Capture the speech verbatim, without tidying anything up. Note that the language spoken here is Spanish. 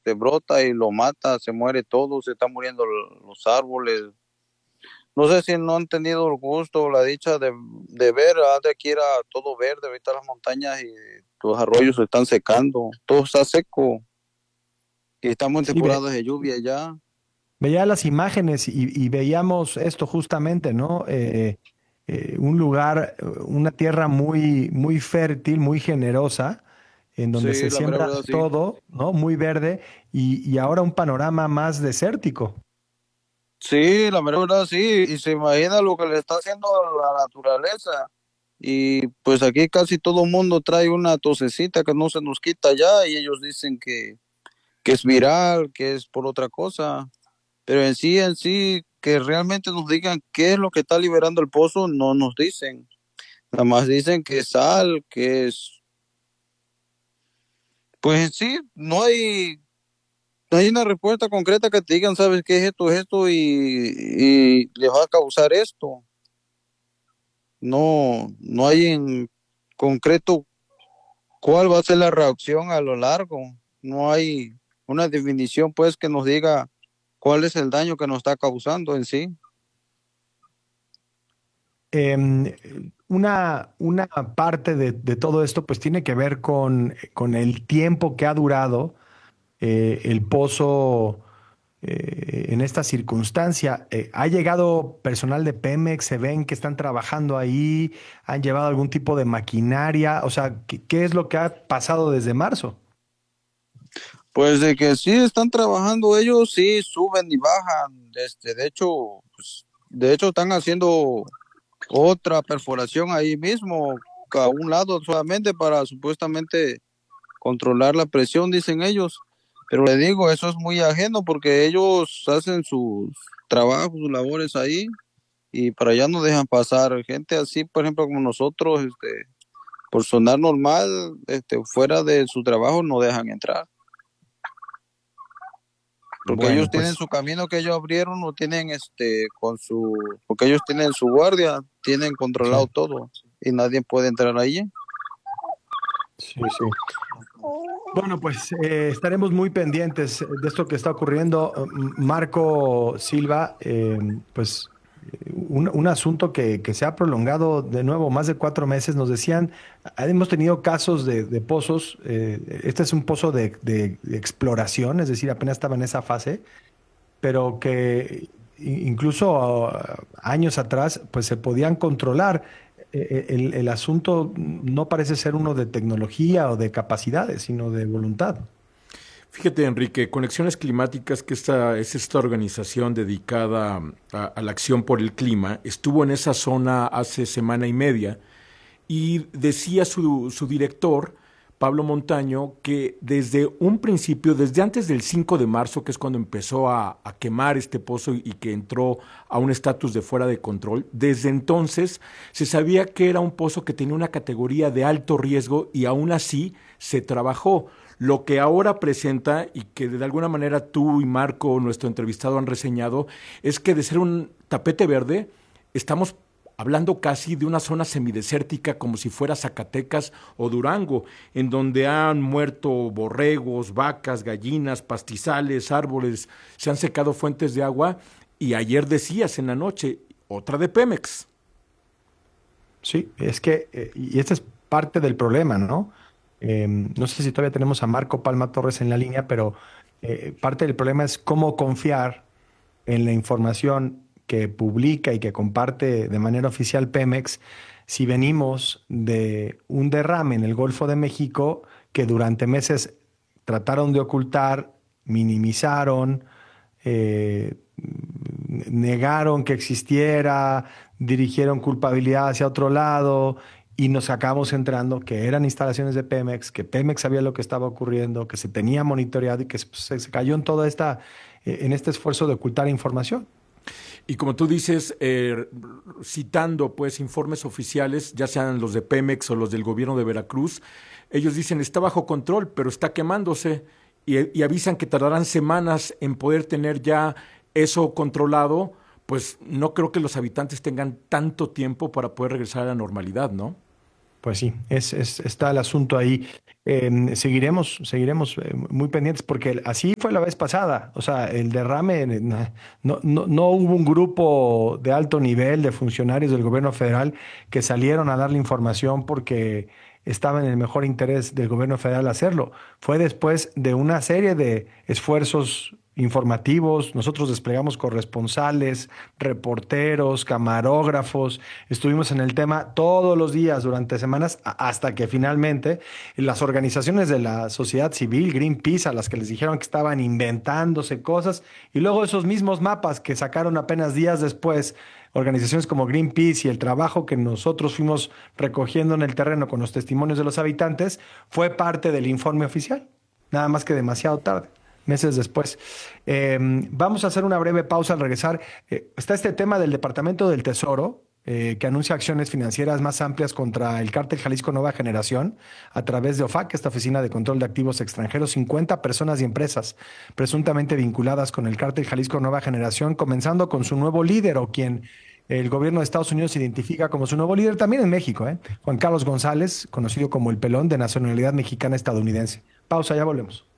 este, brota y lo mata, se muere todo, se están muriendo l- los árboles. No sé si no han tenido el gusto o la dicha de, de ver, ah, de aquí era todo verde, ahorita las montañas y los arroyos se están secando, todo está seco y estamos en Sí, ve- temporadas de lluvia ya. veía las imágenes y, y veíamos esto justamente, ¿no? Eh, eh, un lugar, eh, una tierra muy, muy fértil, muy generosa, en donde se Sí, la mera siembra verdad de sí. todo, ¿no? Muy verde, y, y ahora un panorama más desértico. Sí, la mera verdad sí, y se imagina lo que le está haciendo a la naturaleza. Y pues aquí casi todo el mundo trae una tosecita que no se nos quita ya y ellos dicen que, que es viral, que es por otra cosa. Pero en sí, en sí, que realmente nos digan qué es lo que está liberando el pozo, no nos dicen. Nada más dicen que es sal, que es... Pues en sí, no hay, no hay una respuesta concreta que te digan, sabes qué es esto, es esto y, y les va a causar esto. No, no hay en concreto cuál va a ser la reacción a lo largo. No hay una definición, pues, que nos diga cuál es el daño que nos está causando en sí. Em, una, una parte de, de todo esto pues tiene que ver con, con el tiempo que ha durado eh, el pozo eh, en esta circunstancia. Eh, ¿ha llegado personal de Pemex? ¿Se ven que están trabajando ahí? ¿Han llevado algún tipo de maquinaria? O sea, ¿qué, qué es lo que ha pasado desde marzo? Pues de que sí están trabajando ellos, sí suben y bajan. Este, de hecho, pues, de hecho están haciendo otra perforación ahí mismo, a un lado solamente para supuestamente controlar la presión, dicen ellos. Pero le digo, eso es muy ajeno porque ellos hacen sus trabajos, sus labores ahí y para allá no dejan pasar gente así, por ejemplo, como nosotros, este, por sonar normal, este, fuera de su trabajo no dejan entrar, porque ellos Bueno, tienen pues su camino que ellos abrieron, o tienen este con su, porque ellos tienen su guardia, tienen sí, controlado todo y nadie puede entrar ahí. sí, sí. Bueno, pues eh, estaremos muy pendientes de esto que está ocurriendo. Eh, Marco Silva, eh, pues eh, un, un asunto que, que se ha prolongado de nuevo más de cuatro meses. Nos decían, ah, hemos tenido casos de, de pozos. Eh, este es un pozo de, de- de exploración, es decir, apenas estaba en esa fase, pero que i- incluso ah, años atrás, pues se podían controlar. Eh, eh, El, el asunto no parece ser uno de tecnología o de capacidades, sino de voluntad. Fíjate, Enrique, Conexiones Climáticas, que esta, es esta organización dedicada a, a la acción por el clima, estuvo en esa zona hace semana y media y decía su, su director, Pablo Montaño, que desde un principio, desde antes del cinco de marzo, que es cuando empezó a, a quemar este pozo y que entró a un estatus de fuera de control, desde entonces se sabía que era un pozo que tenía una categoría de alto riesgo y aún así se trabajó. Lo que ahora presenta y que de alguna manera tú y Marco, nuestro entrevistado, han reseñado, es que de ser un tapete verde, estamos hablando casi de una zona semidesértica como si fuera Zacatecas o Durango, en donde han muerto borregos, vacas, gallinas, pastizales, árboles, se han secado fuentes de agua y ayer decías en la noche, otra de Pemex. Sí, es que, eh, y este es parte del problema, ¿no? Eh, no sé si todavía tenemos a Marco Palma Torres en la línea, pero eh, parte del problema es cómo confiar en la información que publica y que comparte de manera oficial Pemex si venimos de un derrame en el Golfo de México que durante meses trataron de ocultar, minimizaron, eh, negaron que existiera, dirigieron culpabilidad hacia otro lado y nos acabamos enterando que eran instalaciones de Pemex, que Pemex sabía lo que estaba ocurriendo, que se tenía monitoreado y que se, se cayó en toda esta, eh, en este esfuerzo de ocultar información. Y como tú dices, eh, citando pues informes oficiales, ya sean los de Pemex o los del gobierno de Veracruz, ellos dicen está bajo control, pero está quemándose y, y avisan que tardarán semanas en poder tener ya eso controlado, pues no creo que los habitantes tengan tanto tiempo para poder regresar a la normalidad, ¿no? Pues sí, es, es- está el asunto ahí. Eh, seguiremos, seguiremos eh, muy pendientes porque así fue la vez pasada. O sea, el derrame, eh, na- no, no, no hubo un grupo de alto nivel de funcionarios del gobierno federal que salieron a darle información porque estaba en el mejor interés del gobierno federal hacerlo. Fue después de una serie de esfuerzos informativos. Nosotros desplegamos corresponsales, reporteros, camarógrafos. Estuvimos en el tema todos los días durante semanas a- hasta que finalmente las organizaciones de la sociedad civil, Greenpeace, a las que les dijeron que estaban inventándose cosas, y luego esos mismos mapas que sacaron apenas días después, organizaciones como Greenpeace y el trabajo que nosotros fuimos recogiendo en el terreno con los testimonios de los habitantes, fue parte del informe oficial, nada más que demasiado tarde. Meses después. Eh, vamos a hacer una breve pausa al regresar. Eh, está este tema del Departamento del Tesoro, eh, que anuncia acciones financieras más amplias contra el cártel Jalisco Nueva Generación a través de OFAC, esta Oficina de Control de Activos Extranjeros. cincuenta personas y empresas presuntamente vinculadas con el cártel Jalisco Nueva Generación, comenzando con su nuevo líder o quien el gobierno de Estados Unidos identifica como su nuevo líder también en México, ¿eh? Juan Carlos González, conocido como el Pelón, de nacionalidad mexicana estadounidense. Pausa, ya volvemos.